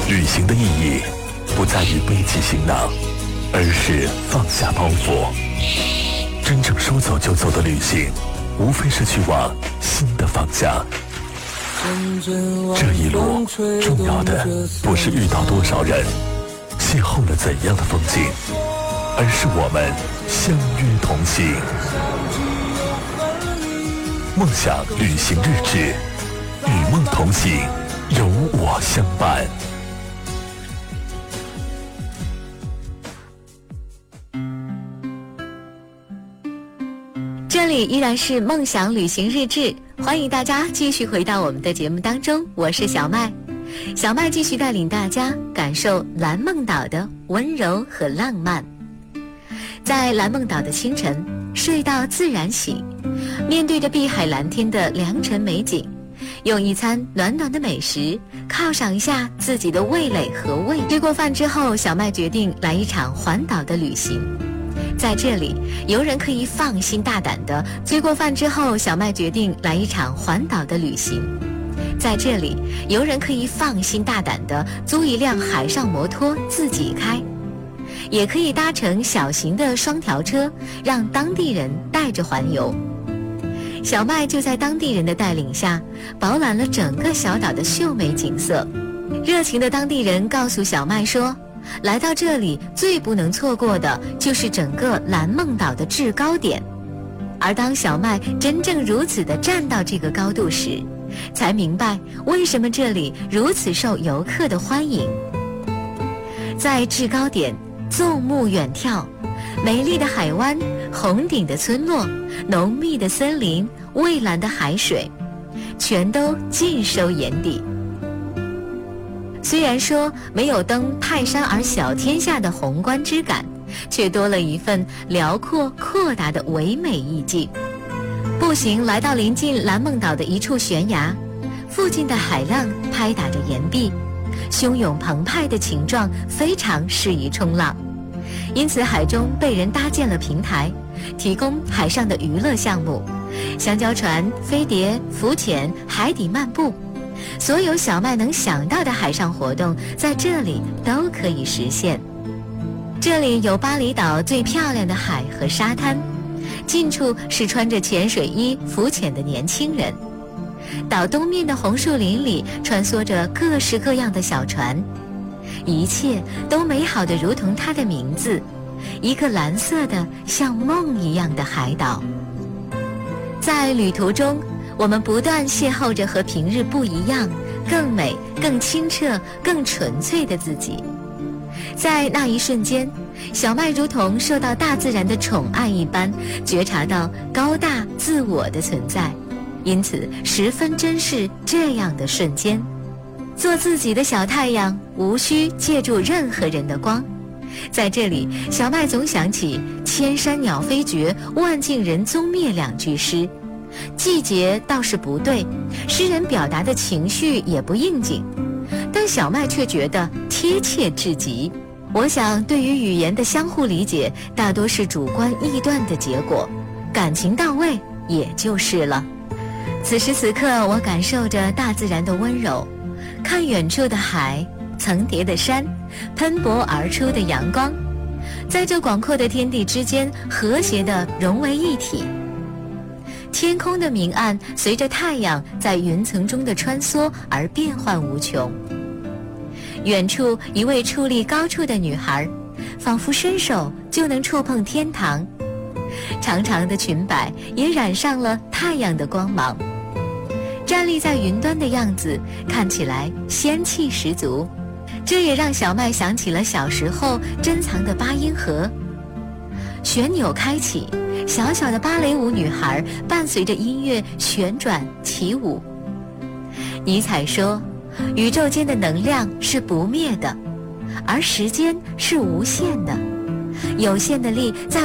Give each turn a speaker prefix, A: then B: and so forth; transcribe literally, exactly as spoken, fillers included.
A: 旅行的意义不在于背起行囊，而是放下包袱。真正说走就走的旅行，无非是去往新的方向。这一路重要的不是遇到多少人，邂逅了怎样的风景，而是我们相约同行。梦想旅行日志，与梦同行，有我相伴。
B: 这里依然是梦想旅行日志，欢迎大家继续回到我们的节目当中，我是小麦。小麦继续带领大家感受蓝梦岛的温柔和浪漫。在蓝梦岛的清晨，睡到自然醒，面对着碧海蓝天的良辰美景，用一餐暖暖的美食犒赏一下自己的味蕾和胃。吃过饭之后，小麦决定来一场环岛的旅行。在这里，游人可以放心大胆的追过饭之后，小麦决定来一场环岛的旅行。在这里，游人可以放心大胆的租一辆海上摩托自己开，也可以搭乘小型的双条车，让当地人带着环游。小麦就在当地人的带领下，饱览了整个小岛的秀美景色。热情的当地人告诉小麦说，来到这里最不能错过的就是整个蓝梦岛的制高点。而当小麦真正如此地站到这个高度时，才明白为什么这里如此受游客的欢迎。在制高点，纵目远眺，美丽的海湾，红顶的村落，浓密的森林，蔚蓝的海水，全都尽收眼底。虽然说没有登泰山而小天下的宏观之感，却多了一份辽阔阔达的唯美意境。步行来到临近蓝梦岛的一处悬崖，附近的海浪拍打着岩壁，汹涌澎湃的情状非常适宜冲浪，因此海中被人搭建了平台，提供海上的娱乐项目，香蕉船、飞碟、浮潜、海底漫步，所有小麦能想到的海上活动在这里都可以实现。这里有巴厘岛最漂亮的海和沙滩，近处是穿着潜水衣浮潜的年轻人。岛东面的红树林里穿梭着各式各样的小船，一切都美好的如同它的名字，一个蓝色的像梦一样的海岛。在旅途中，我们不断邂逅着和平日不一样、更美、更清澈、更纯粹的自己。在那一瞬间，小麦如同受到大自然的宠爱一般，觉察到高大自我的存在，因此十分珍视这样的瞬间。做自己的小太阳，无需借助任何人的光。在这里，小麦总想起千山鸟飞绝，万径人踪灭两句诗。季节倒是不对，诗人表达的情绪也不应景，但小麦却觉得贴切至极。我想，对于语言的相互理解，大多是主观臆断的结果，感情到位也就是了。此时此刻，我感受着大自然的温柔，看远处的海，层叠的山，喷薄而出的阳光，在这广阔的天地之间和谐地融为一体。天空的明暗随着太阳在云层中的穿梭而变幻无穷。远处一位矗立高处的女孩，仿佛伸手就能触碰天堂，长长的裙摆也染上了太阳的光芒，站立在云端的样子看起来仙气十足。这也让小麦想起了小时候珍藏的八音盒。旋钮开启，小小的芭蕾舞女孩伴随着音乐旋转起舞。尼采说，宇宙间的能量是不灭的，而时间是无限的，有限的力在